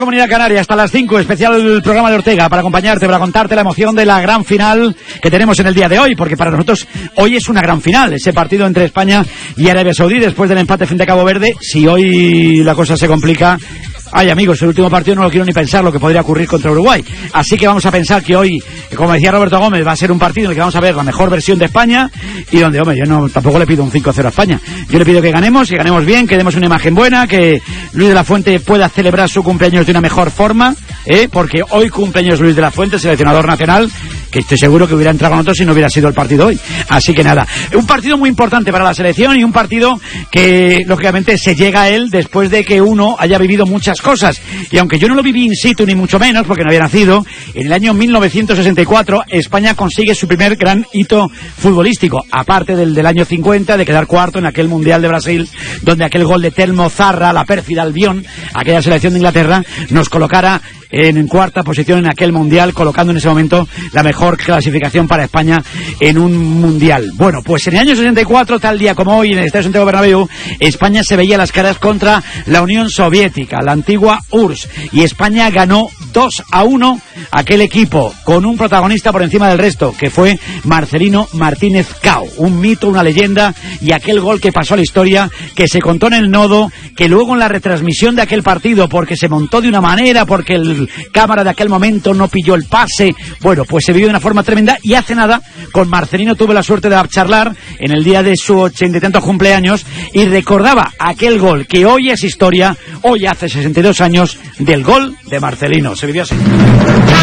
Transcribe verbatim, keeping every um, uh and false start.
Comunidad Canaria, hasta las cinco, especial el programa de Ortega, para acompañarte, para contarte la emoción de la gran final que tenemos en el día de hoy, porque para nosotros hoy es una gran final, ese partido entre España y Arabia Saudí, después del empate frente a Cabo Verde. Si hoy la cosa se complica, ay amigos, el último partido no lo quiero ni pensar lo que podría ocurrir contra Uruguay, así que vamos a pensar que hoy, como decía Roberto Gómez, va a ser un partido en el que vamos a ver la mejor versión de España, y donde, hombre, yo no tampoco le pido un cinco cero a España, yo le pido que ganemos, que ganemos bien, que demos una imagen buena, que Luis de la Fuente pueda celebrar su cumpleaños de una mejor forma, ¿eh? Porque hoy cumpleaños Luis de la Fuente, seleccionador nacional, que estoy seguro que hubiera entrado con nosotros si no hubiera sido el partido hoy. Así que nada, un partido muy importante para la selección y un partido que lógicamente se llega a él después de que uno haya vivido muchas cosas, y aunque yo no lo viví in situ ni mucho menos porque no había nacido, en el año mil novecientos sesenta y cuatro España consigue su primer gran hito futbolístico, aparte del del año cincuenta, de quedar cuarto en aquel Mundial de Brasil, donde aquel gol de Telmo Zarra, la pérfida Albión, aquella selección de Inglaterra, nos colocara en cuarta posición en aquel Mundial, colocando en ese momento la mejor clasificación para España en un Mundial. Bueno, pues en el año sesenta y cuatro, tal día como hoy, en el Estadio Santiago Bernabéu, España se veía las caras contra la Unión Soviética, la antigua U R S S, y España ganó dos a uno aquel equipo, con un protagonista por encima del resto, que fue Marcelino Martínez Cao, un mito, una leyenda, y aquel gol que pasó a la historia, que se contó en el Nodo, que luego en la retransmisión de aquel partido, porque se montó de una manera, porque el cámara de aquel momento no pilló el pase, bueno, pues se vivió de una forma tremenda. Y hace nada, con Marcelino tuve la suerte de charlar en el día de su ochenta y tantos cumpleaños, y recordaba aquel gol que hoy es historia, hoy hace sesenta y dos años del gol de Marcelino. Se vivió así.